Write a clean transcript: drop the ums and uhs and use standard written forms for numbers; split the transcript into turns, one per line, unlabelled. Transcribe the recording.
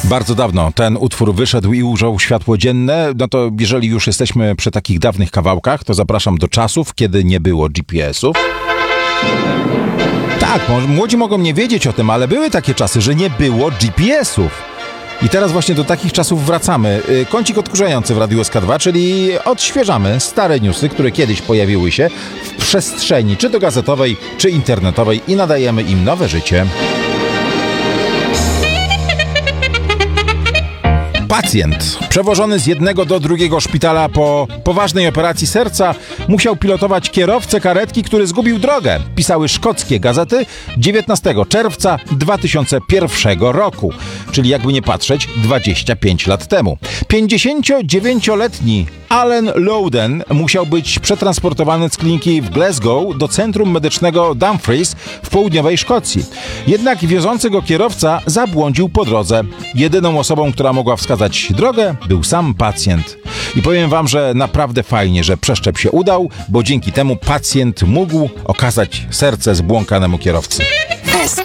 Bardzo dawno ten utwór wyszedł i ujrzał światło dzienne. No to jeżeli już jesteśmy przy takich dawnych kawałkach, to zapraszam do czasów, kiedy nie było GPS-ów. Tak, młodzi mogą nie wiedzieć o tym, ale były takie czasy, że nie było GPS-ów. I teraz właśnie do takich czasów wracamy. Kącik odkurzający w Radiu SK2, czyli odświeżamy stare newsy, które kiedyś pojawiły się w przestrzeni, czy to gazetowej, czy internetowej i nadajemy im nowe życie. Pacjent przewożony z jednego do drugiego szpitala po poważnej operacji serca musiał pilotować kierowcę karetki, który zgubił drogę. Pisały szkockie gazety 19 czerwca 2001 roku, czyli jakby nie patrzeć 25 lat temu. 59-letni Alan Loudon musiał być przetransportowany z kliniki w Glasgow do centrum medycznego Dumfries w południowej Szkocji. Jednak wiozący go kierowca zabłądził po drodze. Jedyną osobą, która mogła wskazać drogę, był sam pacjent. I powiem wam, że naprawdę fajnie, że przeszczep się udał, bo dzięki temu pacjent mógł okazać serce zbłąkanemu kierowcy.
SK